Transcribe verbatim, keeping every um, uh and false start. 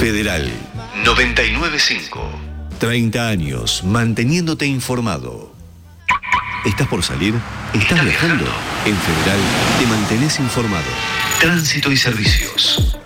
Federal noventa y nueve punto cinco. treinta años manteniéndote informado. ¿Estás por salir? ¿Estás viajando? En Federal te mantenés informado. Tránsito y servicios.